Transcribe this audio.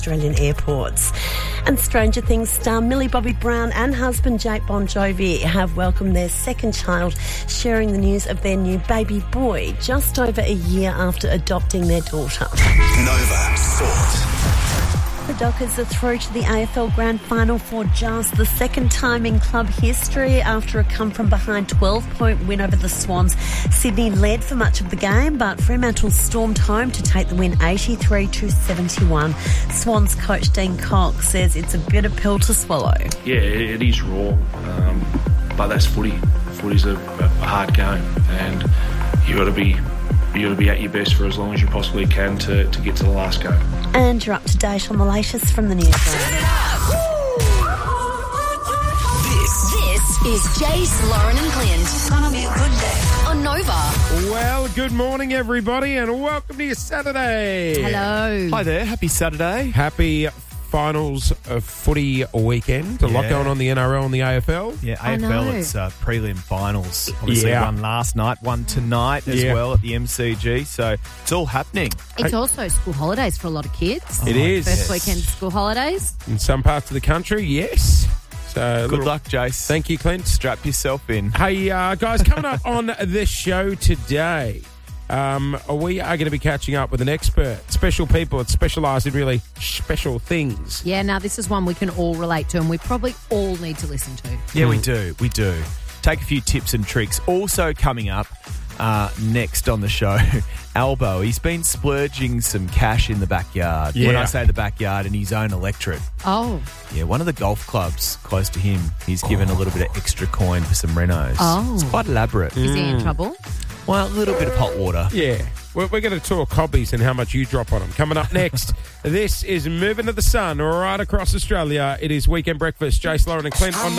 Australian airports. And Stranger Things star Millie Bobby Brown and husband Jake Bon Jovi have welcomed their second child, sharing the news of their new baby boy just over a year after adopting their daughter. Nova Sport. The Dockers are through to the AFL Grand Final for just the second time in club history after a come-from-behind 12-point win over the Swans. Sydney led for much of the game, but Fremantle stormed home to take the win 83-71. Swans coach Dean Cox says it's a bitter pill to swallow. Yeah, it is raw, but that's footy. Footy's a hard game, and you got to be at your best for as long as you possibly can to get to the last game. And you're up to date on the latest from the newsroom. This is Jace, Lauren and Clint. It's going to be a good day. On Nova. Well, good morning, everybody, and welcome to your Saturday. Hello. Hi there. Happy Saturday. Happy finals of footy weekend. A lot going on in the NRL and the AFL. Yeah, AFL, it's prelim finals. Obviously, one last night, one tonight as well at the MCG. So it's all happening. It's also school holidays for a lot of kids. It is. First weekend of school holidays. In some parts of the country, yes. So Good luck, Jace. Thank you, Clint. Strap yourself in. Hey, guys, coming up on the show today, we are going to be catching up with an expert, special people that specialise in really special things. Yeah, now this is one we can all relate to and we probably all need to listen to. Yeah, we do. We do. Take a few tips and tricks. Also coming up next on the show, Albo. He's been splurging some cash in the backyard. Yeah. When I say the backyard, in his own electorate. Oh. Yeah, one of the golf clubs close to him, he's given a little bit of extra coin for some renos. Oh. It's quite elaborate. Is he in trouble? Well, a little bit of hot water. Yeah. We're going to talk hobbies and how much you drop on them. Coming up next, this is Moving to the Sun right across Australia. It is Weekend Breakfast. Jace, Lauren and Clint on